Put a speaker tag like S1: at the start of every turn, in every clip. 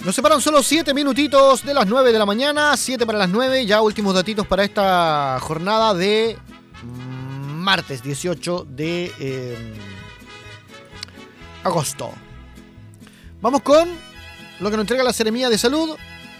S1: Nos separan solo 7 minutitos de las 9 de la mañana, 7 para las 9, ya últimos datitos para esta jornada de martes 18 de agosto. Vamos con lo que nos entrega la Seremía de Salud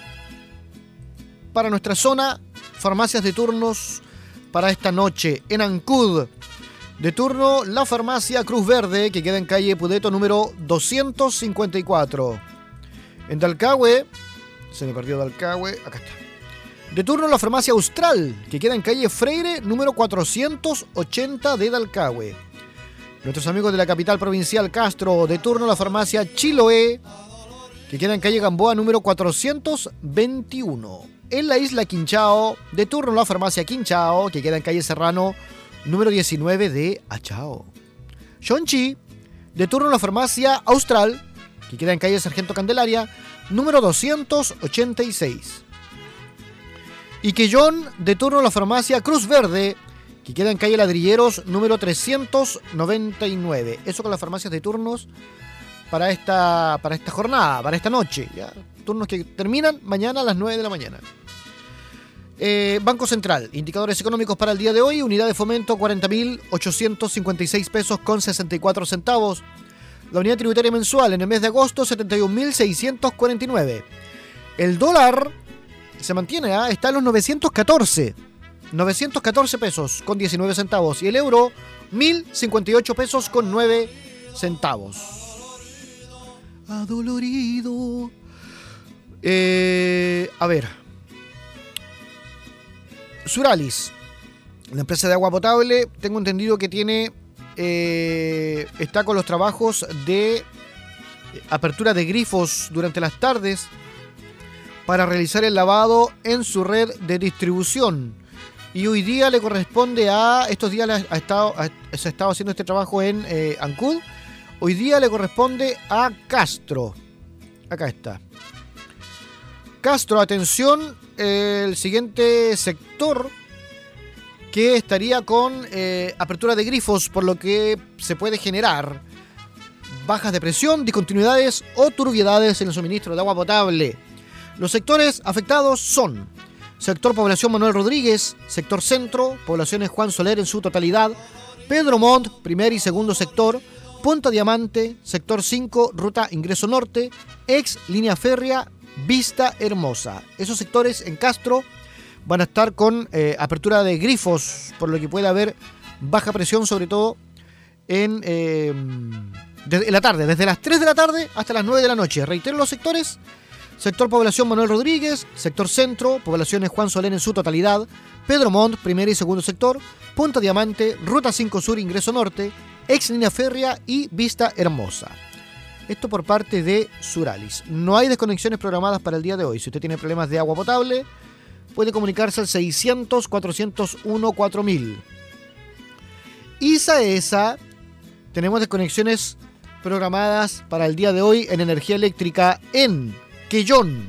S1: para nuestra zona, farmacias de turnos para esta noche. En Ancud, de turno, la farmacia Cruz Verde, que queda en calle Pudeto número 254. En Dalcahue, se me perdió Dalcahue, acá está. De turno la farmacia Austral, que queda en calle Freire, número 480 de Dalcahue. Nuestros amigos de la capital provincial Castro, de turno la farmacia Chiloé, que queda en calle Gamboa, número 421. En la isla Quinchao, de turno la farmacia Quinchao, que queda en calle Serrano, número 19 de Achao. Xonchi, de turno la farmacia Austral, que queda en calle Sargento Candelaria, número 286. Iquellón, de turno la farmacia Cruz Verde, que queda en calle Ladrilleros, número 399. Eso con las farmacias de turnos para esta jornada, para esta noche. ¿Ya? Turnos que terminan mañana a las 9 de la mañana. Banco Central, indicadores económicos para el día de hoy. Unidad de fomento 40.856 pesos con 64 centavos. La unidad tributaria mensual en el mes de agosto 71.649. El dólar se mantiene, está en los 914 pesos con 19 centavos. Y el euro 1.058 pesos con 9 centavos. Adolorido. A ver. Suralis, la empresa de agua potable, tengo entendido que tiene... está con los trabajos de apertura de grifos durante las tardes para realizar el lavado en su red de distribución. Y hoy día le corresponde estos días se ha estado haciendo este trabajo en Ancud. Hoy día le corresponde a Castro. Acá está. Castro, atención, el siguiente sector que estaría con apertura de grifos, por lo que se puede generar bajas de presión, discontinuidades o turbiedades en el suministro de agua potable. Los sectores afectados son sector Población Manuel Rodríguez, sector Centro, poblaciones Juan Soler en su totalidad, Pedro Montt, primer y segundo sector, Punta Diamante, sector 5, ruta Ingreso Norte, ex línea férrea, Vista Hermosa. Esos sectores en Castro van a estar con apertura de grifos, por lo que puede haber baja presión, sobre todo en la tarde, desde las 3 de la tarde hasta las 9 de la noche. Reitero los sectores: sector Población Manuel Rodríguez, sector Centro, poblaciones Juan Soler en su totalidad, Pedro Montt, primer y segundo sector, Punta Diamante, ruta 5 Sur, Ingreso Norte, ex línea férrea y Vista Hermosa. Esto por parte de Suralis. No hay desconexiones programadas para el día de hoy. Si usted tiene problemas de agua potable, puede comunicarse al 600-401-4000. Y Saesa, tenemos desconexiones programadas para el día de hoy en energía eléctrica en Quellón,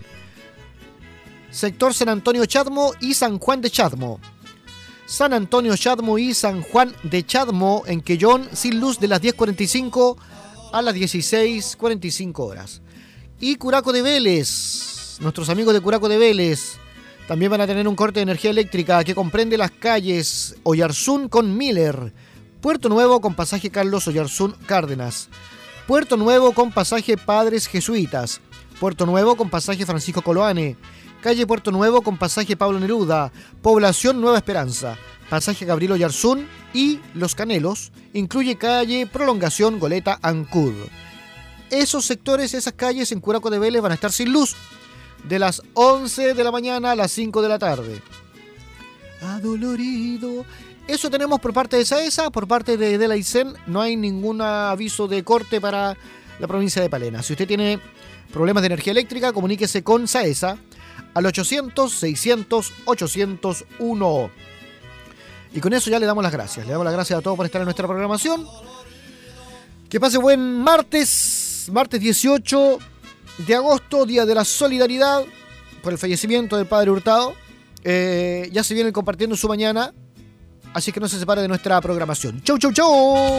S1: sector San Antonio Chadmo y San Juan de Chadmo. San Antonio Chadmo y San Juan de Chadmo en Quellón, sin luz de las 10:45 a las 16:45 horas. Y Curaco de Vélez, nuestros amigos de Curaco de Vélez también van a tener un corte de energía eléctrica que comprende las calles Oyarzún con Miller, Puerto Nuevo con pasaje Carlos Oyarzún Cárdenas, Puerto Nuevo con pasaje Padres Jesuitas, Puerto Nuevo con pasaje Francisco Coloane, calle Puerto Nuevo con pasaje Pablo Neruda, población Nueva Esperanza, pasaje Gabriel Oyarzún y Los Canelos, incluye calle Prolongación Goleta Ancud. Esos sectores, esas calles en Curaco de Vélez van a estar sin luz de las 11 de la mañana a las 5 de la tarde. Adolorido. Eso tenemos por parte de Saesa. Por parte de Delaicen no hay ningún aviso de corte para la provincia de Palena. Si usted tiene problemas de energía eléctrica, comuníquese con Saesa al 800-600-801. Y con eso ya le damos las gracias. Le damos las gracias a todos por estar en nuestra programación. Que pase buen martes 18 de agosto, Día de la Solidaridad, por el fallecimiento del padre Hurtado. Ya se vienen compartiendo su mañana, así que no se separe de nuestra programación. ¡Chau, chau, chau!